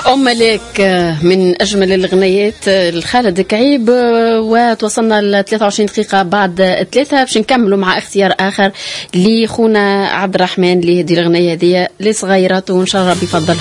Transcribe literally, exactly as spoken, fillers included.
أم ملاك من أجمل الغنيات لخالد كعيب. وتوصلنا ل ثلاثة وعشرين دقيقة بعد ثلاثة باش نكملوا مع اختيار آخر لخونا عبد الرحمن لهذه الغنية هذه لصغيرات وإن شاء الله بفضل